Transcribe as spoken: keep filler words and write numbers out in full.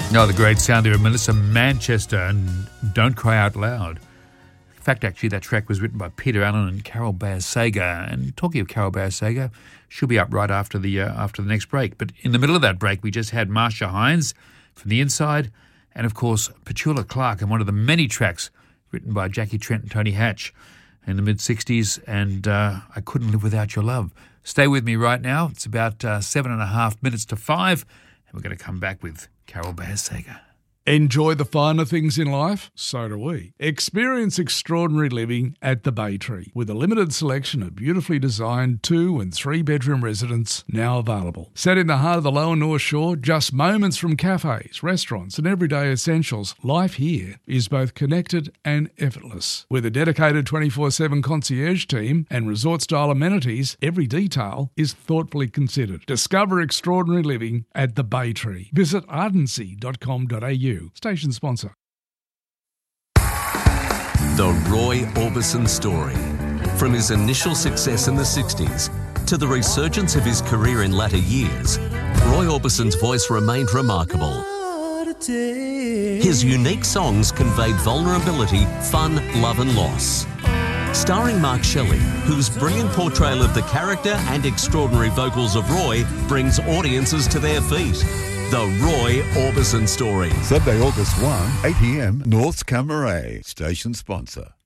No, the great sound there of Melissa Manchester and Don't Cry Out Loud. In fact, actually, that track was written by Peter Allen and Carol Bayer-Sager. And talking of Carol Bayer-Sager, she'll be up right after the uh, after the next break. But in the middle of that break, we just had Marsha Hines from The Inside, and of course, Petula Clark, and one of the many tracks written by Jackie Trent and Tony Hatch in the mid-sixties, and uh, I Couldn't Live Without Your Love. Stay with me right now. It's about uh, seven and a half minutes to five, and we're going to come back with Carol Bayer-Sager. Enjoy the finer things in life? So do we. Experience extraordinary living at the Bay Tree with a limited selection of beautifully designed two and three bedroom residences now available. Set in the heart of the Lower North Shore, just moments from cafes, restaurants and everyday essentials, life here is both connected and effortless. With a dedicated twenty-four seven concierge team and resort-style amenities, every detail is thoughtfully considered. Discover extraordinary living at the Bay Tree. Visit ardency dot com dot a u. Station sponsor. The Roy Orbison story. From his initial success in the sixties to the resurgence of his career in latter years, Roy Orbison's voice remained remarkable. His unique songs conveyed vulnerability, fun, love and loss. Starring Mark Shelley, whose brilliant portrayal of the character and extraordinary vocals of Roy brings audiences to their feet. The Roy Orbison Story. Sunday, August first, eight p.m, North Camaray. Station sponsor.